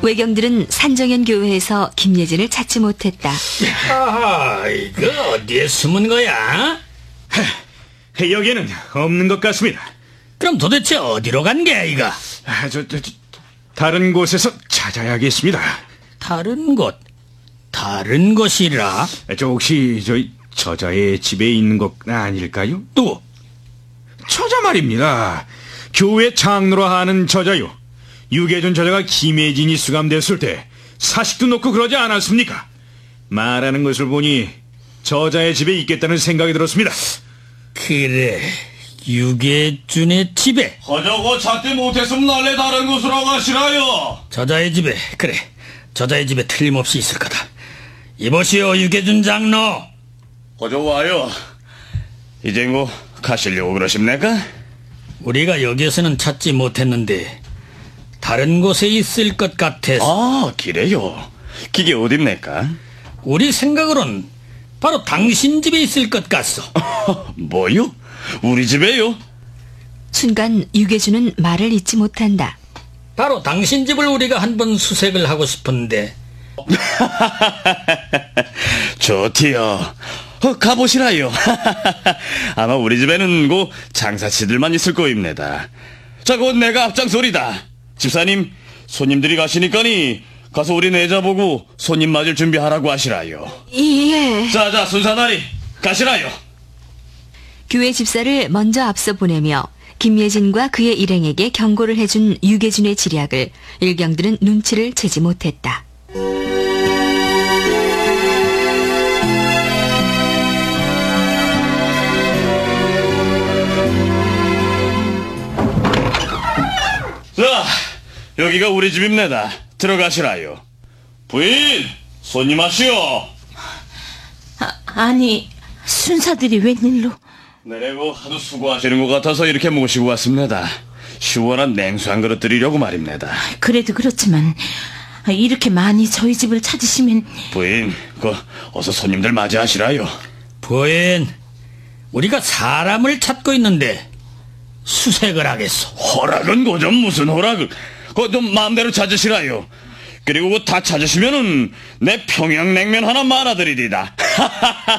외경들은 산정현 교회에서 김예진을 찾지 못했다. 아하, 이거 어디에 숨은 거야? 여기에는 없는 것 같습니다. 그럼 도대체 어디로 간 게야, 이거? 다른 곳에서 찾아야겠습니다. 다른 곳? 다른 곳이라? 혹시 저자의 집에 있는 것 아닐까요? 또? 저자 말입니다. 교회 장로로 하는 저자요. 유계준 저자가 김혜진이 수감됐을 때 사식도 놓고 그러지 않았습니까? 말하는 것을 보니 저자의 집에 있겠다는 생각이 들었습니다. 그래, 유계준의 집에. 허저고 찾지 못했으면 날래 다른 곳으로 가시라요. 저자의 집에, 그래, 저자의 집에 틀림없이 있을 거다. 이보시오, 유계준 장로. 허저 와요. 이제 뭐 가시려고 그러십니까? 우리가 여기에서는 찾지 못했는데 다른 곳에 있을 것 같아서. 아, 그래요? 그게 어딥니까? 우리 생각으론 바로 당신 집에 있을 것 같소. 뭐요? 우리 집에요? 순간 유계준은 말을 잇지 못한다. 바로 당신 집을 우리가 한번 수색을 하고 싶은데. 좋디요. 가보시라요. 아마 우리 집에는 그 장사치들만 있을 거입니다. 자, 곧 내가 앞장서리다. 집사님, 손님들이 가시니까니 가서 우리 내자보고 손님 맞을 준비하라고 하시라요. 예. 자, 순사나리 가시라요. 교회 집사를 먼저 앞서 보내며 김예진과 그의 일행에게 경고를 해준 유계준의 지략을 일경들은 눈치를 채지 못했다. 자, 여기가 우리 집입니다. 들어가시라요. 부인, 손님 하시오. 아니, 순사들이 웬일로? 내고 하도 수고하시는 것 같아서 이렇게 모시고 왔습니다. 시원한 냉수 한 그릇 드리려고 말입니다. 그래도 그렇지만 이렇게 많이 저희 집을 찾으시면. 부인, 어서 손님들 맞이하시라요. 부인, 우리가 사람을 찾고 있는데 수색을 하겠소. 허락은 고좀 무슨 허락을. 좀 마음대로 찾으시라요. 그리고 다 찾으시면은 내 평양냉면 하나 말아드리리다.